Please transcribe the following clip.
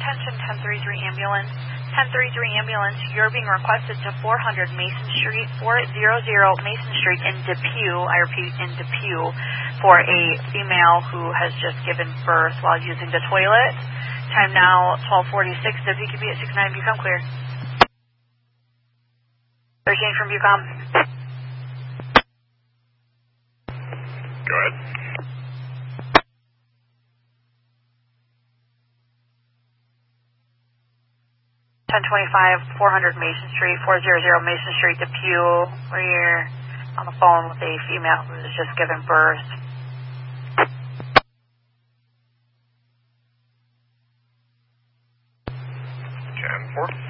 attention, 1033 ambulance. 1033 ambulance, you're being requested to 400 Mason Street, 400 Mason Street in Depew, I repeat, in Depew, for a female who has just given birth while using the toilet. Time now, 12:46, WQB at 69, Bucom clear. 13 from Bucom. Go ahead. 1025, 400 Mason Street, 400 Mason Street, Depew. We're on the phone with a female who has just given birth. 10-4.